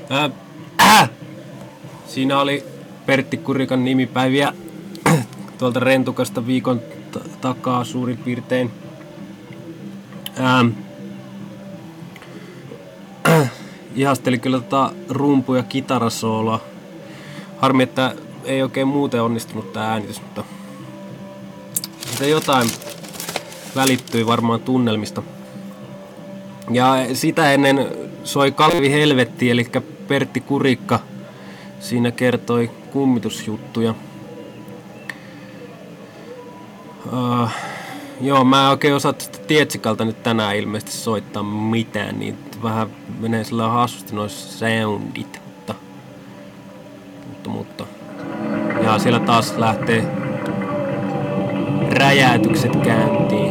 Siinä oli Pertti Kurikan nimipäiviä tuolta Rentukasta viikon takaa suurin piirtein. Ihasteli kyllä rumpu- ja kitarasooloa. Harmi, että ei oikein muuten onnistunut tää äänitys, mutta siitä jotain välittyi varmaan tunnelmista. Ja sitä ennen soi Kalvi Helvetti, eli Pertti Kurikka. Siinä kertoi kummitusjuttuja. Joo, mä en oikein osaa tästä Tietsikalta nyt tänään ilmeisesti soittaa mitään, niin vähän menee sillä hassusti noissa soundit, mutta. Ja siellä taas lähtee räjäytykset käyntiin.